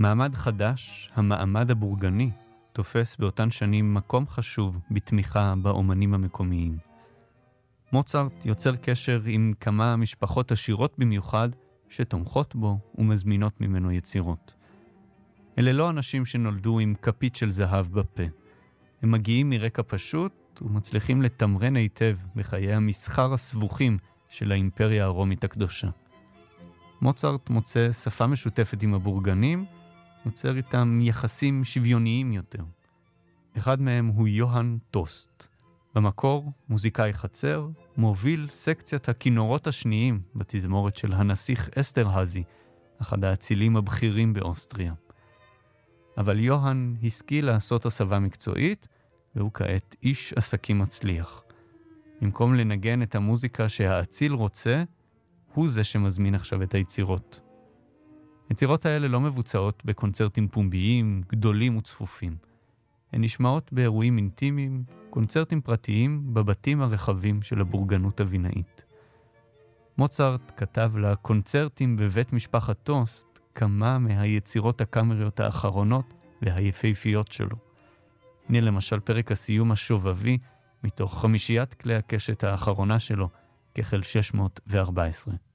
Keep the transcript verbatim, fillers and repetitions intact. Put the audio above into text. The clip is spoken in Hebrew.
מעמד חדש, המעמד הבורגני, תופס באותן שנים מקום חשוב בתמיכה באומנים המקומיים. מוצרט יוצר קשר עם כמה משפחות עשירות במיוחד שתומכות בו ומזמינות ממנו יצירות. אלה לא אנשים שנולדו עם כפית של זהב בפה. הם מגיעים מרקע פשוט ומצליחים לתמרן היטב בחיי המסחר הסבוכים של האימפריה הרומית הקדושה. מוצרט מוצא שפה משותפת עם הבורגנים, יוצר איתם יחסים שוויוניים יותר. אחד מהם הוא יוהאן טוסט. במקור, מוזיקאי חצר, מוביל סקציית הכינורות השניים בתזמורת של הנסיך אסטרהזי, אחד האצילים הבכירים באוסטריה. אבל יוהאן השכיל לעשות הסבה מקצועית, והוא כעת איש עסקים מצליח. במקום לנגן את המוזיקה שהאציל רוצה, הוא זה שמזמין עכשיו את היצירות. היצירות האלה לא מבוצעות בקונצרטים פומביים, גדולים וצפופים. הן נשמעות באירועים אינטימיים, קונצרטים פרטיים בבתים הרחבים של הבורגנות הבינאית. מוצרט כתב לקונצרטים בבית משפחת טוסט כמה מהיצירות הקאמריות האחרונות והיפהפיות שלו. הנה למשל פרק הסיום השובבי מתוך חמישיית כלי הקשת האחרונה שלו, כחל שש מאות וארבע עשרה.